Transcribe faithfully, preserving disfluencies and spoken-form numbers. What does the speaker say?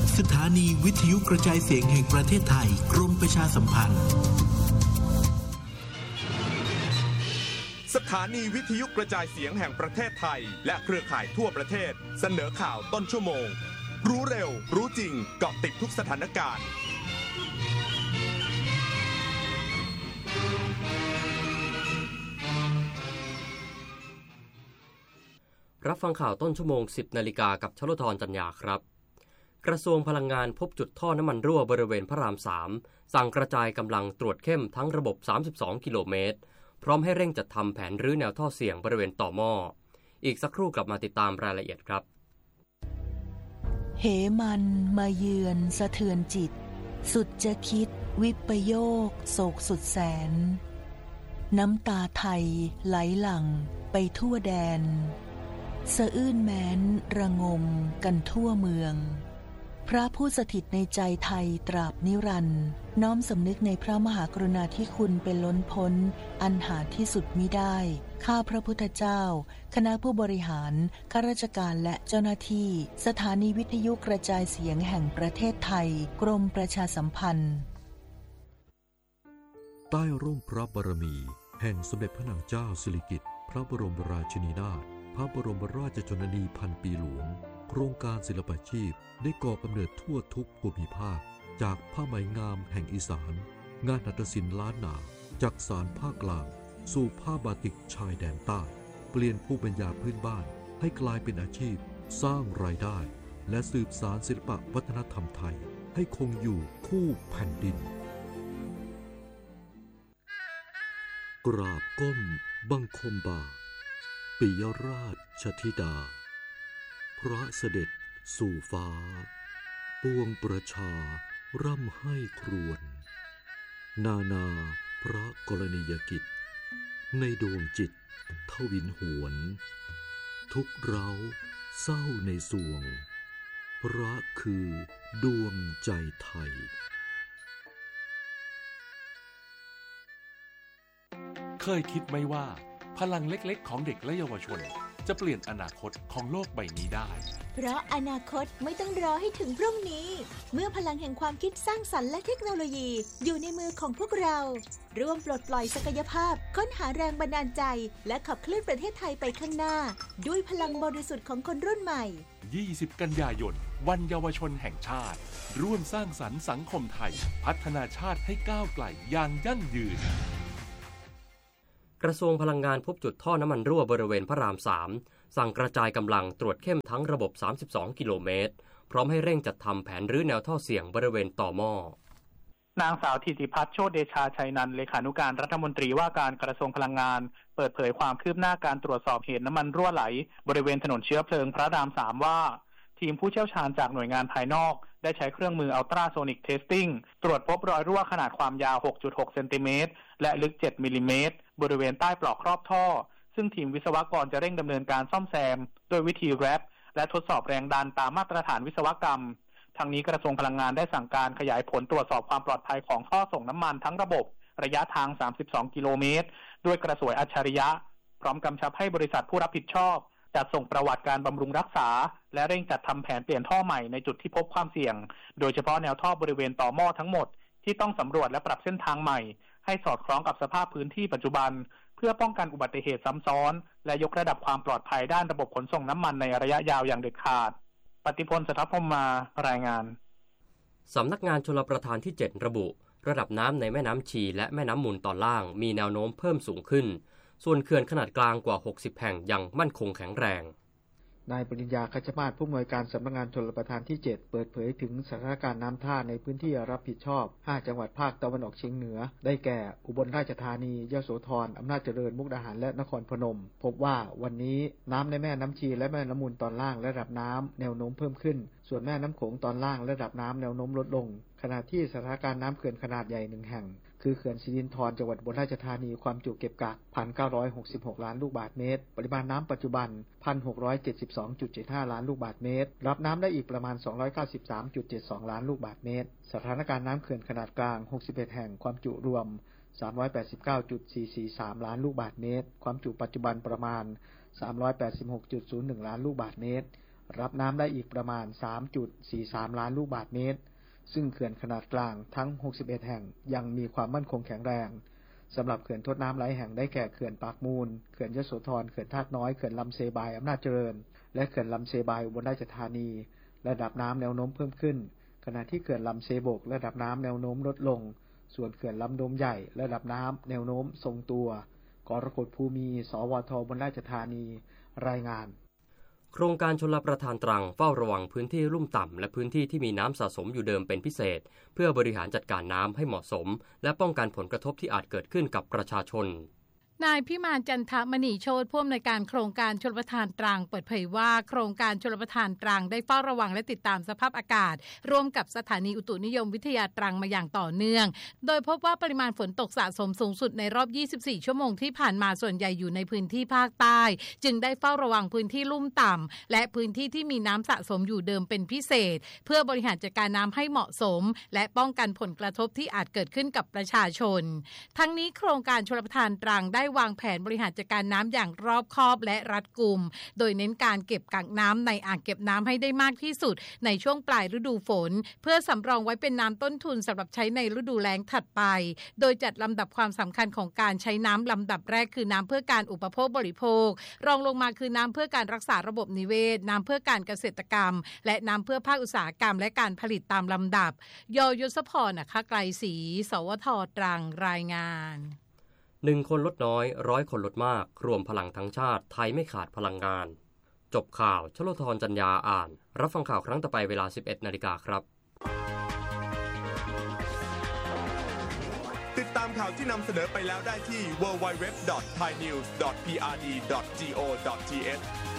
สถานีวิทยุกระจายเสียงแห่งประเทศไทยกรมประชาสัมพันธ์สถานีวิทยุกระจายเสียงแห่งประเทศไทยและเครือข่ายทั่วประเทศเสนอข่าวต้นชั่วโมงรู้เร็วรู้จริงเกาะติดทุกสถานการณ์รับฟังข่าวต้นชั่วโมง สิบนาฬิกากับชลธรจัญญาครับกระทรวงพลังงานพบจุดท่อน้ำมันรั่วบริเวณพระรามสามสั่งกระจายกำลังตรวจเข้มทั้งระบบสามสิบสองกิโลเมตรพร้อมให้เร่งจัดทำแผนรื้อแนวท่อเสี่ยงบริเวณต่อหม้ออีกสักครู่กลับมาติดตามรายละเอียดครับเหมันมาเยือนสะเทือนจิตสุดจะคิดวิปโยคโศกสุดแสนน้ำตาไทยไหลหลั่งไปทั่วแดนสะอื้นแม้นระงมกันทั่วเมืองพระผู้สถิตในใจไทยตราบนิรันดร์น้อมสำนึกในพระมหากรุณาธิคุณเป็นล้นพ้นอันหาที่สุดมิได้ข้าพระพุทธเจ้าคณะผู้บริหารข้าราชการและเจ้าหน้าที่สถานีวิทยุกระจายเสียงแห่งประเทศไทยกรมประชาสัมพันธ์ใต้ร่มพระบารมีแห่งสมเด็จพระนางเจ้าสิริกิติ์พระบรมราชินีนาถพระบรมราชชนนีพันปีหลวงโครงการศิลปาชีพได้ก่อกำเนิดทั่วทุกภูมิภาคจากผ้าไหมงามแห่งอีสานงานหัตถศิลป์ล้านนาจากสารภาคกลางสู่ผ้าบาติกชายแดนใต้เปลี่ยนภูมิปัญญาพื้นบ้านให้กลายเป็นอาชีพสร้างรายได้และสืบสานศิลปวัฒนธรรมไทยให้คงอยู่คู่แผ่นดินกราบก้มบังคมบาทปิยราชธิดาพระเสด็จสู่ฟ้าปวงประชาร่ำให้ครวญนานาพระกรณียกิจในดวงจิตทวินหวนทุกเร้าเศร้าในสวงพระคือดวงใจไทยเคยคิดไหมว่าพลังเล็กๆของเด็กและเยาวชนจะเปลี่ยนอนาคตของโลกใบนี้ได้เพราะอนาคตไม่ต้องรอให้ถึงพรุ่งนี้เมื่อพลังแห่งความคิดสร้างสรรค์และเทคโนโลยีอยู่ในมือของพวกเราร่วมปลดปล่อยศักยภาพค้นหาแรงบันดาลใจและขับเคลื่อนประเทศไทยไปข้างหน้าด้วยพลังบริสุทธิ์ของคนรุ่นใหม่ยี่สิบกันยายนวันเยาวชนแห่งชาติร่วมสร้างสรรค์สังคมไทยพัฒนาชาติให้ก้าวไกลอย่างยั่งยืนกระทรวงพลังงานพบจุดท่อน้ำมันรั่วบริเวณพระรามสามสั่งกระจายกำลังตรวจเข้มทั้งระบบสามสิบสองกิโลเมตรพร้อมให้เร่งจัดทำแผนรื้อแนวท่อเสี่ยงบริเวณต่อหม้อนางสาวธิติพัฒน์โชติเดชาชัยนันท์เลขานุการรัฐมนตรีว่าการกระทรวงพลังงานเปิดเผยความคืบหน้าการตรวจสอบเหตุน้ำมันรั่วไหลบริเวณถนนเชื้อเพลิงพระรามสามว่าทีมผู้เชี่ยวชาญจากหน่วยงานภายนอกได้ใช้เครื่องมืออัลตราโซนิกเทสติ้งตรวจพบรอยรั่วขนาดความยาว หกจุดหก เซนติเมตรและลึกเจ็ดมิลลิเมตรบริเวณใต้ปลอกครอบท่อซึ่งทีมวิศวกรจะเร่งดำเนินการซ่อมแซมโดยวิธีแรปและทดสอบแรงดันตามมาตรฐานวิศวกรรมทั้งนี้กระทรวงพลังงานได้สั่งการขยายผลตรวจสอบความปลอดภัยของท่อส่งน้ำมันทั้งระบบระยะทางสามสิบสองกิโลเมตรด้วยกระสวยอัจฉริยะพร้อมกำชับให้บริษัทผู้รับผิดชอบจัดส่งประวัติการบำรุงรักษาและเร่งจัดทำแผนเปลี่ยนท่อใหม่ในจุดที่พบความเสี่ยงโดยเฉพาะแนวท่อบริเวณต่อหม้อทั้งหมดที่ต้องสำรวจและปรับเส้นทางใหม่ให้สอดคล้องกับสภาพพื้นที่ปัจจุบันเพื่อป้องกันอุบัติเหตุซ้ำซ้อนและยกระดับความปลอดภัยด้านระบบขนส่งน้ำมันในระยะยาวอย่างเด็ดขาดปฏิพล สทัพพรหมมารายงานสำนักงานชลประทานที่เจ็ดระบุระดับน้ำในแม่น้ำชีและแม่น้ำมูลตอนล่างมีแนวโน้มเพิ่มสูงขึ้นส่วนเขื่อนขนาดกลางกว่าหกสิบแห่งยังมั่นคงแข็งแรงนายปริญญา คัชมาศผู้อำนวยการสำนักงานชลประทานที่เจ็ดเปิดเผยถึงสถานการณ์น้ำท่าในพื้นที่รับผิดชอบห้าจังหวัดภาคตะวันออกเฉียงเหนือได้แก่อุบลราชธานียโสธรอำนาจเจริญมุกดาหารและนครพนมพบว่าวันนี้น้ำในแม่น้ำชีและแม่น้ำมูลตอนล่างระดับน้ำแนวโน้มเพิ่มขึ้นส่วนแม่น้ำโขงตอนล่างระดับน้ำแนวโน้มลดลงขณะที่สถานการณ์น้ำเขื่อนขนาดใหญ่หนึ่งแห่งคือเขื่อนสิรินธรจังหวัดอุบลราชธานีความจุเก็บกัก หนึ่งพันเก้าร้อยหกสิบหก ล้านลูกบาศก์เมตรปริมาณน้ำปัจจุบัน หนึ่งพันหกร้อยเจ็ดสิบสองจุดเจ็ดห้า ล้านลูกบาศก์เมตรรับน้ำได้อีกประมาณ สองร้อยเก้าสิบสามจุดเจ็ดสอง ล้านลูกบาศก์เมตรสถานการณ์น้ำเขื่อนขนาดกลางหกสิบเอ็ดแห่งความจุรวม สามร้อยแปดสิบเก้าจุดสี่สี่สาม ล้านลูกบาศก์เมตรความจุปัจจุบันประมาณ สามร้อยแปดสิบหกจุดศูนย์หนึ่ง ล้านลูกบาศก์เมตรรับน้ำได้อีกประมาณ สามจุดสี่สาม ล้านลูกบาศก์เมตรซึ่งเขื่อนขนาดกลางทั้งหกสิบเอ็ดแห่งยังมีความมั่นคงแข็งแรงสำหรับเขื่อนทดน้ำหลายแห่งได้แก่เขื่อนปากมูลเขื่อนยโสธรเขื่อนธาตุน้อยเขื่อนลำเซบายอำนาจเจริญและเขื่อนลำเซบายอุบลราชธานีระดับน้ำแนวโน้มเพิ่มขึ้นขณะที่เขื่อนลำเซบกระดับน้ำแนวโน้มลดลงส่วนเขื่อนลำโดมใหญ่ระดับน้ำแนวโน้มทรงตัวกรกฎภูมิสวทอุบลราชธานีรายงานโครงการชลประทานตรังเฝ้าระวังพื้นที่ลุ่มต่ำและพื้นที่ที่มีน้ำสะสมอยู่เดิมเป็นพิเศษเพื่อบริหารจัดการน้ำให้เหมาะสมและป้องกันผลกระทบที่อาจเกิดขึ้นกับประชาชนนายพิมานจันทมณีโชติผู้อำนวยการโครงการชลประทานตรังเปิดเผยว่าโครงการชลประทานตรังได้เฝ้าระวังและติดตามสภาพอากาศร่วมกับสถานีอุตุนิยมวิทยาตรังมาอย่างต่อเนื่องโดยพบว่าปริมาณฝนตกสะสมสูงสุดในรอบยี่สิบสี่ชั่วโมงที่ผ่านมาส่วนใหญ่อยู่ในพื้นที่ภาคใต้จึงได้เฝ้าระวังพื้นที่ลุ่มต่ำและพื้นที่ที่มีน้ำสะสมอยู่เดิมเป็นพิเศษเพื่อบริหารจัดการน้ำให้เหมาะสมและป้องกันผลกระทบที่อาจเกิดขึ้นกับประชาชนทั้งนี้โครงการชลประทานตรังได้วางแผนบริหารจัดการน้ำอย่างรอบคอบและรัดกุมโดยเน้นการเก็บกักน้ำในอ่างเก็บน้ำให้ได้มากที่สุดในช่วงปลายฤดูฝนเพื่อสำรองไว้เป็นน้ำต้นทุนสำหรับใช้ในฤดูแล้งถัดไปโดยจัดลำดับความสำคัญของการใช้น้ำลำดับแรกคือน้ำเพื่อการอุปโภคบริโภครองลงมาคือน้ำเพื่อการรักษาระบบนิเวศน้ำเพื่อการเกษตรกรรมและน้ำเพื่อภาคอุตสาหกรรมและการผลิตตามลำดับยยศพรนะคะไกรศรีสวทตรังรายงานหนึ่งคนลดน้อยร้อยคนลดมากรวมพลังทั้งชาติไทยไม่ขาดพลังงานจบข่าวชโลธรจันยาอ่านรับฟังข่าวครั้งต่อไปเวลา สิบเอ็ดนาฬิกา นครับติดตามข่าวที่นำเสนอไปแล้วได้ที่ ดับเบิลยู ดับเบิลยู ดับเบิลยู ดอท ไทยนิวส์ ดอท พี อาร์ ดี ดอท จี โอ ดอท ที เอช